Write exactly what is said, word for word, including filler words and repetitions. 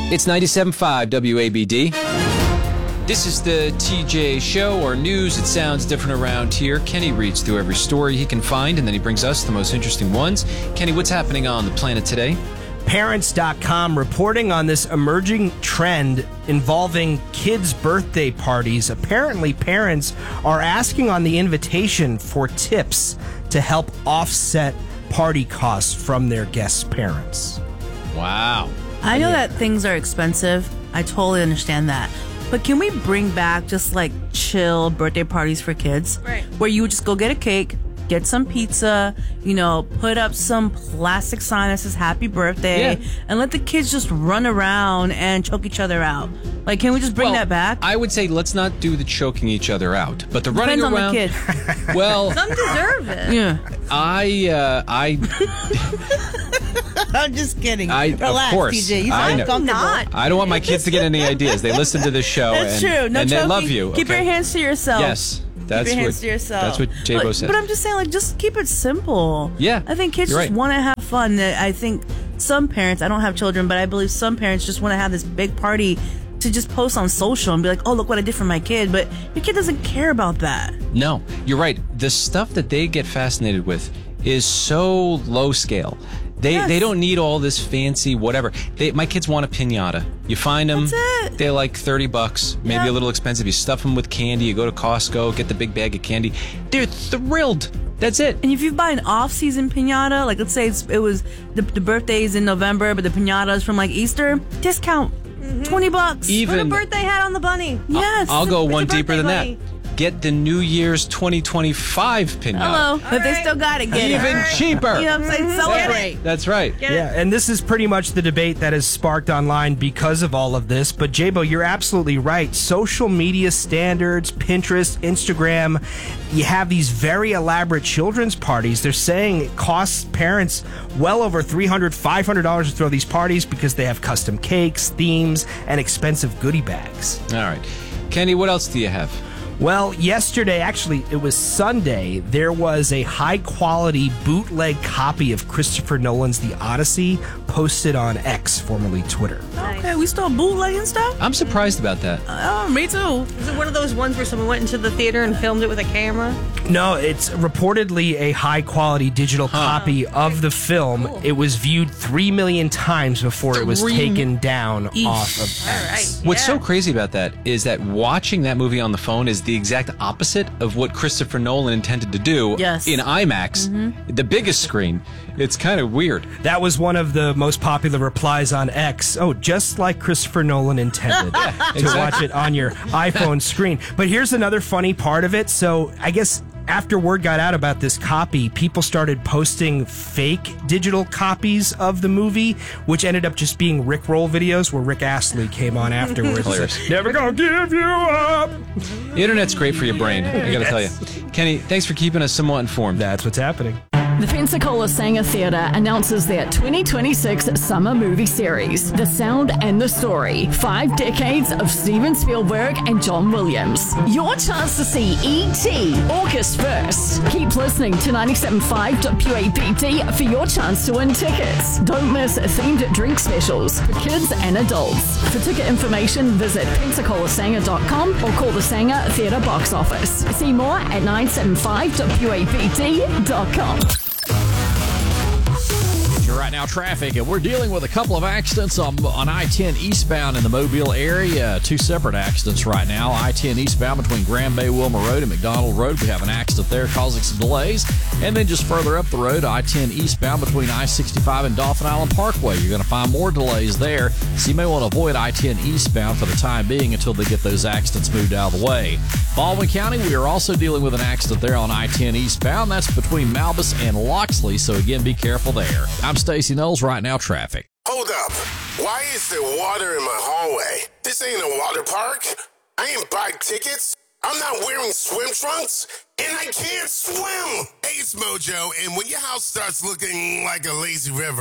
It's ninety-seven point five W A B D. This is the T J Show, or news. It sounds different around here. Kenny reads through every story he can find, and then he brings us the most interesting ones. Kenny, what's happening on the planet today? Parents dot com reporting on this emerging trend involving kids' birthday parties. Apparently, parents are asking on the invitation for tips to help offset party costs from their guests' parents. Wow. I know that things are expensive. I totally understand that. But can we bring back just like chill birthday parties for kids? Right. Where you just go get a cake, get some pizza, you know, put up some plastic sign that says happy birthday, Yeah. and let the kids just run around and choke each other out. Like, can we just bring Well, that back? I would say let's not do the choking each other out, but the running Depends around. on the kid. Well, Some deserve it. Yeah. I, uh, I, I'm just kidding. I, Relax, of course, T J. You I sound know. comfortable. Not. I don't want my kids to get any ideas. They listen to this show, That's and, true. No and choking. they love you. Keep okay? your hands to yourself. Yes, that's Keep your what. hands to yourself. That's what J-Bo But- said. But I'm just saying, like, just keep it simple. Yeah, I think kids you're just right. want to have fun. I think some parents, I don't have children, but I believe some parents just want to have this big party to just post on social and be like, oh, look what I did for my kid. But your kid doesn't care about that. No, you're right. The stuff that they get fascinated with is so low scale. They Yes. they don't need all this fancy whatever. They, my kids want a piñata. You find them. That's it. They're like thirty bucks, maybe Yeah. a little expensive. You stuff them with candy. You go to Costco, get the big bag of candy. They're thrilled. That's it. And if you buy an off-season piñata, like let's say it's, it was the, the birthday's in November, but the piñata is from like Easter, discount twenty bucks. Even Put a birthday hat on the bunny. Yes. I'll go It's a one deeper birthday than bunny. that. Get the New Year's twenty twenty-five piñata. Hello. If they right. still got it, get Even it. cheaper. You know what I'm saying? Celebrate. That's right. Get it? Yeah, and this is pretty much the debate that has sparked online because of all of this. But J-Bo, you're absolutely right. Social media standards, Pinterest, Instagram, you have these very elaborate children's parties. They're saying it costs parents well over three hundred dollars, five hundred dollars to throw these parties because they have custom cakes, themes, and expensive goodie bags. All right. Kenny, what else do you have? Well, yesterday, actually, it was Sunday, there was a high-quality bootleg copy of Christopher Nolan's The Odyssey posted on X, formerly Twitter. Okay, we still bootlegging stuff? I'm surprised about that. Oh, me too. Is it one of those ones where someone went into the theater and filmed it with a camera? No, it's reportedly a high-quality digital copy of the film. It was viewed three million times before it was Three- taken down Eesh. off of X. All right. What's Yeah. so crazy about that is that watching that movie on the phone is the exact opposite of what Christopher Nolan intended to do Yes. in IMAX, the biggest screen. It's kind of weird. That was one of the most popular replies on X. Oh, just like Christopher Nolan intended to watch it on your iPhone screen. But here's another funny part of it. So I guess after word got out about this copy, people started posting fake digital copies of the movie, which ended up just being Rickroll videos where Rick Astley came on afterwards. Hilarious. Never gonna give you up. The internet's great for your brain, I gotta tell you. Kenny, thanks for keeping us somewhat informed. That's what's happening. The Pensacola Sanger Theatre announces their twenty twenty-six summer movie series, The Sound and the Story, Five Decades of Steven Spielberg and John Williams. Your chance to see E T August first. Keep listening to ninety-seven point five W A B D for your chance to win tickets. Don't miss themed drink specials for kids and adults. For ticket information, visit pensacola sanger dot com or call the Sanger Theatre box office. See more at nine seven five W A B D dot com. Right now, traffic, and we're dealing with a couple of accidents on, on I ten eastbound in the Mobile area. Two separate accidents right now. I ten eastbound between Grand Bay, Wilma Road, and McDonald Road. We have an accident there causing some delays. And then just further up the road, I ten eastbound between I sixty-five and Dolphin Island Parkway. You're going to find more delays there, so you may want to avoid I ten eastbound for the time being until they get those accidents moved out of the way. Baldwin County, we are also dealing with an accident there on I ten eastbound. That's between Malbus and Loxley, so again, be careful there. I'm Stacey Knowles, Right Now Traffic. Hold up. Why is there water in my hallway? This ain't a water park. I ain't buy tickets. I'm not wearing swim trunks, and I can't swim. Hey, it's Mojo, and when your house starts looking like a lazy river,